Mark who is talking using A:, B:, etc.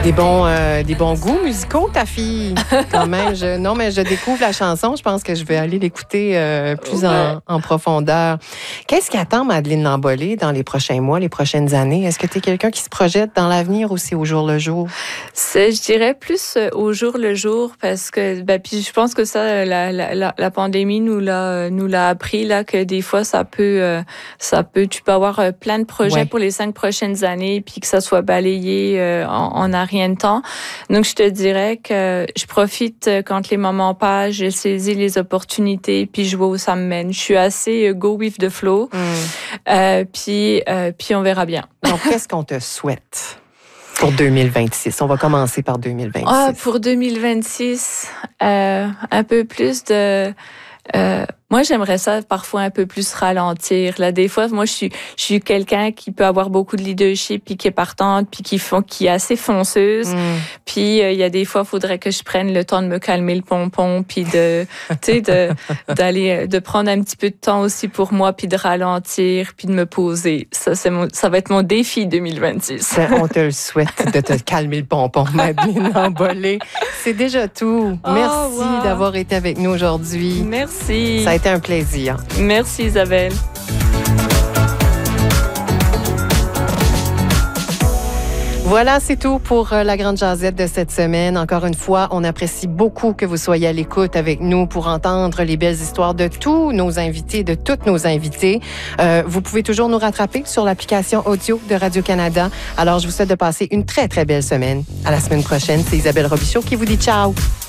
A: Des bons goûts musicaux, ta fille. Quand même, je découvre la chanson. Je pense que je vais aller l'écouter plus en profondeur. Qu'est-ce qui attend Madeleine Lambollet dans les prochains mois, les prochaines années? Est-ce que tu es quelqu'un qui se projette dans l'avenir aussi au jour le jour?
B: Je dirais plus au jour le jour parce que puis je pense que ça la pandémie nous l'a appris là que des fois tu peux avoir plein de projets pour les 5 prochaines années puis que ça soit balayé en un rien de temps. Donc je te dirais que je profite quand les moments passent, je saisis les opportunités puis je vois où ça me mène. Je suis assez go with the flow. Puis on verra bien.
A: Donc qu'est-ce qu'on te souhaite pour 2026? On va commencer par 2026.
B: Pour 2026, un peu plus de... moi, j'aimerais ça parfois un peu plus ralentir. Là, des fois, moi, je suis quelqu'un qui peut avoir beaucoup de leadership, puis qui est partante, puis qui est assez fonceuse. Puis il y a des fois, il faudrait que je prenne le temps de me calmer le pompon, puis de prendre un petit peu de temps aussi pour moi, puis de ralentir, puis de me poser. Ça va être mon défi 2026.
A: On te le souhaite de te calmer le pompon, Madeleine Lambollet. C'est déjà tout. Merci d'avoir été avec nous aujourd'hui.
B: Merci.
A: Ça a été un plaisir.
B: Merci Isabelle.
A: Voilà, c'est tout pour la Grande Jazette de cette semaine. Encore une fois, on apprécie beaucoup que vous soyez à l'écoute avec nous pour entendre les belles histoires de tous nos invités, de toutes nos invités. Vous pouvez toujours nous rattraper sur l'application audio de Radio-Canada. Alors, je vous souhaite de passer une très, très belle semaine. À la semaine prochaine. C'est Isabelle Robichaud qui vous dit ciao.